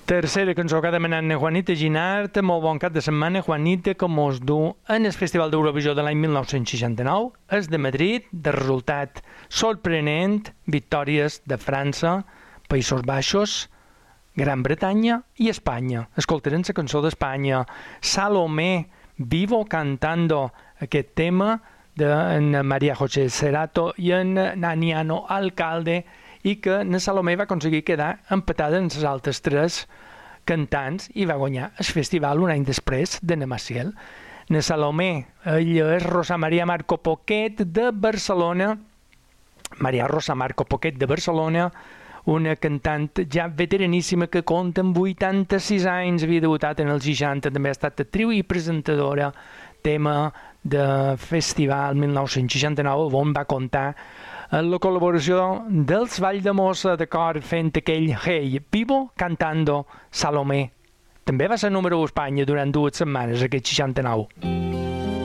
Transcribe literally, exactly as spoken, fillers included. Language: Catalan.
Tercera cançó que ha demanat Juanita Ginart. Molt bon cap de setmana, Juanita, que mos du en el Festival d'Eurovisió de l'any mil nou-cents seixanta-nou. És de Madrid, de resultat sorprenent, victòries de França, Països Baixos, Gran Bretanya i Espanya. Escoltarem la cançó d'Espanya, Salomé Vivo, cantando aquest tema de María José Cerato i en Naniano Alcalde, i que na Salomé va aconseguir quedar empatada en les altres tres cantants i va guanyar el festival un any després de na Maciel. Na Salomé, ella és Rosa Maria Marco Poquet de Barcelona, Maria Rosa Marco Poquet de Barcelona, una cantant ja veteraníssima que compta amb vuitanta-sis anys, havia debutat en els seixanta, també ha estat actriu i presentadora, tema de festival mil nou-cents seixanta-nou, on va comptar en la col·laboració dels Valldemossa, d'acord, fent aquell Hey Vivo, cantando Salomé. També va ser número u a Espanya durant dues setmanes, aquest seixanta-nou.